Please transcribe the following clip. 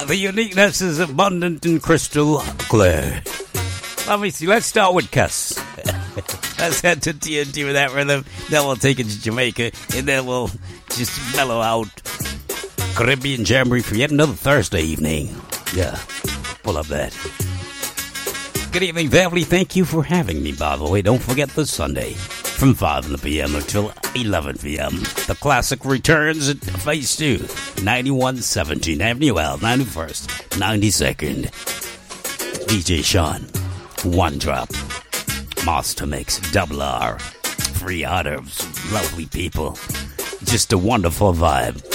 The uniqueness is abundant and crystal clear. Let me see. Let's start with Cuss. Let's head to TNT with that rhythm. Then we'll take it to Jamaica. And then we'll just mellow out Caribbean Jamboree for yet another Thursday evening. Yeah, pull up that. Good evening, family. Thank you for having me, by the way. Don't forget this Sunday from 5 p.m. until 11 p.m. The classic returns at Phase 2, 9117 Avenue L, 91st, 92nd. DJ Sean, One Drop, Master Mix, Double R, free orders, lovely people. Just a wonderful vibe.